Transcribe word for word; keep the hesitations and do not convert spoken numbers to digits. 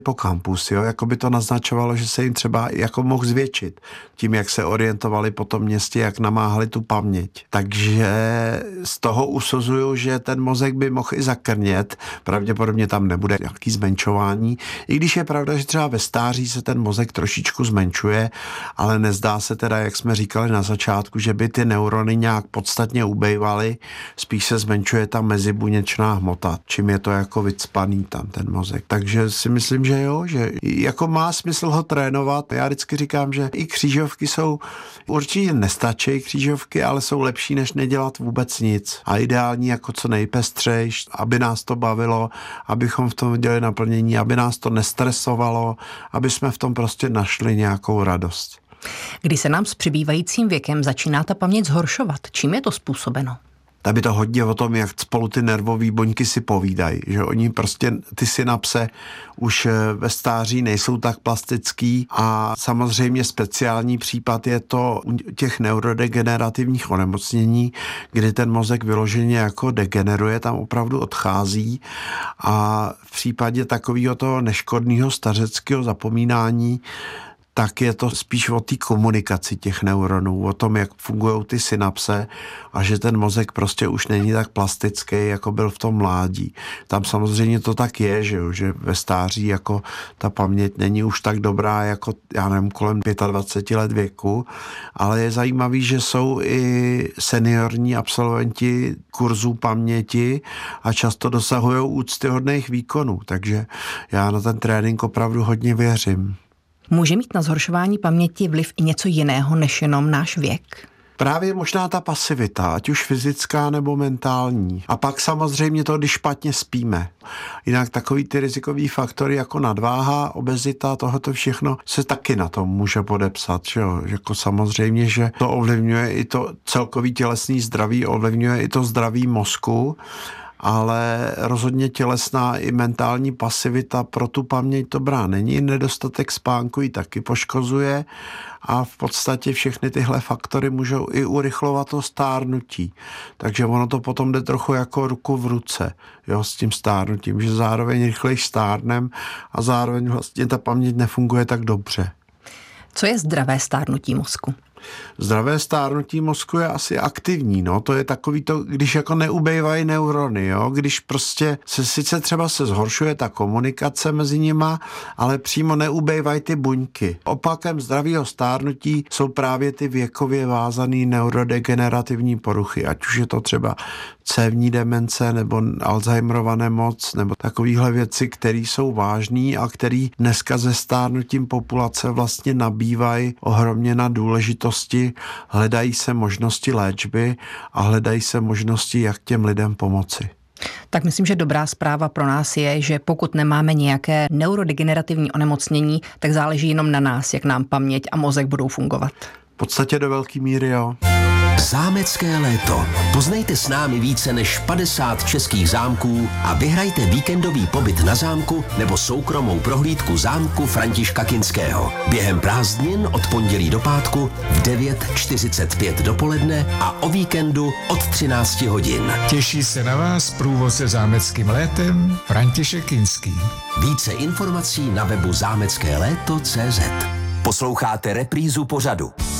hipokampus, jo, jako by to naznačovalo, že se jim třeba jako mohl zvětšit tím, jak se orientovali po tom městě, jak namáhali tu paměť. Takže z toho usuzuju, že ten mozek by mohl i zakrnět, pravděpodobně tam nebude nějaký zmenšování, i když je pravda, že třeba ve stáří se ten mozek trošičku zmenšuje, ale nezdá se teda, jak jsme říkali na začátku, že by ty neurony nějak podstatně ubejvaly, spíš se zmenšuje ta mezibuněčná hmota, čím je to jako vycpaný tam ten mozek. Takže si myslím, že jo, že jako má smysl ho trénovat. Já vždycky říkám, že i křížovky jsou, určitě nestačí křížovky, ale jsou lepší, než nedělat vůbec nic. A ideální jako co nejpestřejš, aby nás to bavilo, abychom v tom dělali naplnění, aby nás to nestresovalo, aby jsme v tom prostě našli nějakou radost. Kdy se nám s přibývajícím věkem začíná ta paměť zhoršovat? Čím je to způsobeno? Tam je to hodně o tom, jak spolu ty nervové buňky si povídají, že oni prostě, ty synapse už ve stáří nejsou tak plastický a samozřejmě speciální případ je to u těch neurodegenerativních onemocnění, kdy ten mozek vyloženě jako degeneruje, tam opravdu odchází a v případě takového toho neškodného stařeckého zapomínání tak je to spíš o té komunikaci těch neuronů, o tom, jak fungují ty synapse a že ten mozek prostě už není tak plastický, jako byl v tom mládí. Tam samozřejmě to tak je, že, jo, že ve stáří jako ta paměť není už tak dobrá, jako já nevím, kolem dvacet pět let věku, ale je zajímavý, že jsou i seniorní absolventi kurzů paměti a často dosahují úctyhodných výkonů, takže já na ten trénink opravdu hodně věřím. Může mít na zhoršování paměti vliv i něco jiného než jenom náš věk? Právě možná ta pasivita, ať už fyzická nebo mentální. A pak samozřejmě to, když špatně spíme. Jinak takový ty rizikový faktory jako nadváha, obezita, tohoto všechno se taky na tom může podepsat. Že jo? Jako samozřejmě, že to ovlivňuje i to celkový tělesný zdraví, ovlivňuje i to zdraví mozku, ale rozhodně tělesná i mentální pasivita pro tu paměť dobrá není. Nedostatek spánku ji taky poškozuje a v podstatě všechny tyhle faktory můžou i urychlovat to stárnutí. Takže ono to potom jde trochu jako ruku v ruce, jo, s tím stárnutím, že zároveň rychleji stárnem a zároveň vlastně ta paměť nefunguje tak dobře. Co je zdravé stárnutí mozku? Zdravé stárnutí mozku je asi aktivní, no, to je takový to, když jako neubejvají neurony, jo, když prostě se sice třeba se zhoršuje ta komunikace mezi nima, ale přímo neubejvají ty buňky. Opakem zdravého stárnutí jsou právě ty věkově vázané neurodegenerativní poruchy, ať už je to třeba cévní demence nebo Alzheimerova nemoc nebo takovýhle věci, které jsou vážné a které dneska se stárnutím populace vlastně nabývají ohromně na důležitosti, hledají se možnosti léčby a hledají se možnosti, jak těm lidem pomoci. Tak myslím, že dobrá zpráva pro nás je, že pokud nemáme nějaké neurodegenerativní onemocnění, tak záleží jenom na nás, jak nám paměť a mozek budou fungovat. V podstatě do velké míry, jo. Zámecké léto. Poznejte s námi více než padesát českých zámků a vyhrajte víkendový pobyt na zámku nebo soukromou prohlídku zámku Františka Kinského. Během prázdnin od pondělí do pátku v devět čtyřicet pět dopoledne a o víkendu od třináct hodin. Těší se na vás průvodce zámeckým létem František Kinský. Více informací na webu zámecké léto tečka cé zet. Posloucháte reprízu pořadu.